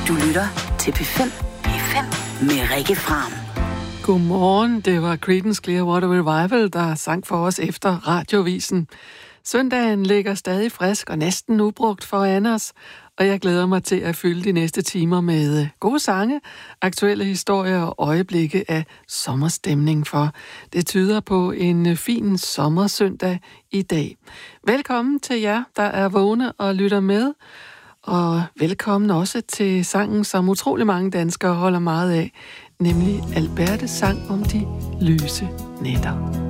Du lytter til P5 med Rikke Fram. Godmorgen, det var Creedence Clearwater Revival, der sang for os efter radiovisen. Søndagen ligger stadig frisk og næsten ubrugt foran os, og jeg glæder mig til at fylde de næste timer med gode sange, aktuelle historier og øjeblikke af sommerstemning, for det tyder på en fin sommersøndag i dag. Velkommen til jer, der er vågne og lytter med, og velkommen også til sangen, som utrolig mange danskere holder meget af, nemlig Albertes sang om de lyse nætter.